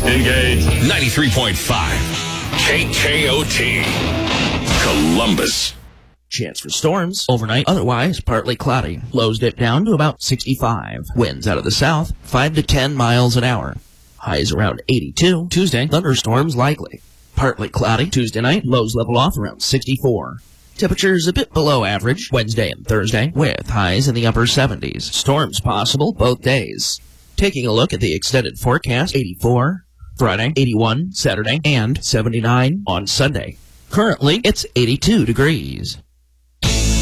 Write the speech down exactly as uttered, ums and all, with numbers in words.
Engage. ninety-three point five. K K O T. Columbus. Chance for storms overnight, otherwise partly cloudy. Lows dip down to about sixty-five. Winds out of the south, five to ten miles an hour. Highs around eighty-two. Tuesday, thunderstorms likely. Partly cloudy. Tuesday night, lows level off around sixty-four. Temperatures a bit below average Wednesday and Thursday, with highs in the upper seventies. Storms possible both days. Taking a look at the extended forecast, eighty-four Friday, eighty-one Saturday, and seventy-nine on Sunday. Currently, it's eighty-two degrees.